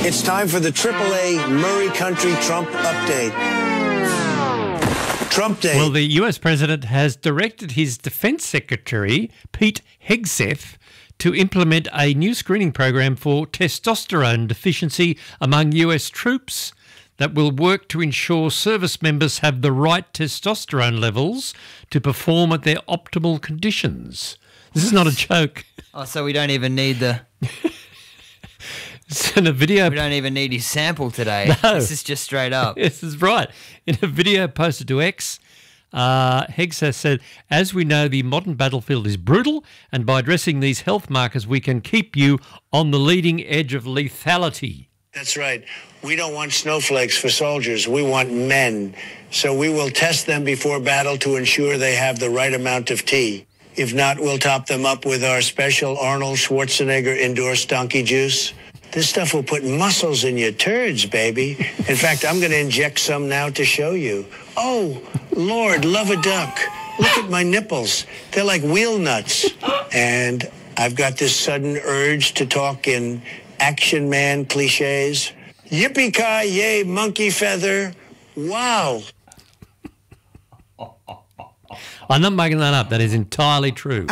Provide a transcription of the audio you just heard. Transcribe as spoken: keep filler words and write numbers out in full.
It's time for the triple A Murray Country Trump update. Trump Day. Well, the U S president has directed his defense secretary, Pete Hegseth, to implement a new screening program for testosterone deficiency among U S troops that will work to ensure service members have the right testosterone levels to perform at their optimal conditions. This is not a joke. Oh, so we don't even need the... It's in a video. We don't even need his sample today. No. This is just straight up. This is right. In a video posted to X, uh, Hegseth said, as we know, the modern battlefield is brutal, and by addressing these health markers, we can keep you on the leading edge of lethality. That's right. We don't want snowflakes for soldiers. We want men. So we will test them before battle to ensure they have the right amount of tea. If not, we'll top them up with our special Arnold Schwarzenegger endorsed donkey juice. This stuff will put muscles in your turds, baby. In fact, I'm going to inject some now to show you. Oh, Lord, love a duck. Look at my nipples. They're like wheel nuts. And I've got this sudden urge to talk in action man cliches. Yippee-ki-yay, monkey feather. Wow. I'm not making that up. That is entirely true.